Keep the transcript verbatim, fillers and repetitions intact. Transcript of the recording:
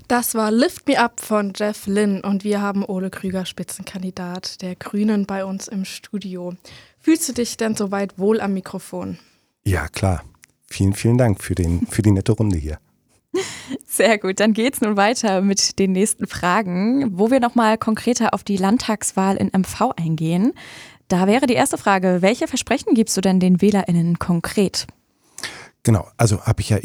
Das war Lift Me Up von Jeff Lynne und wir haben Ole Krüger, Spitzenkandidat der Grünen, bei uns im Studio. Fühlst du dich denn soweit wohl am Mikrofon? Ja, klar. Vielen, vielen Dank für, den, für die nette Runde hier. Sehr gut, dann geht's nun weiter mit den nächsten Fragen, wo wir nochmal konkreter auf die Landtagswahl in M V eingehen. Da wäre die erste Frage, welche Versprechen gibst du denn den WählerInnen konkret? Genau, also habe ich ja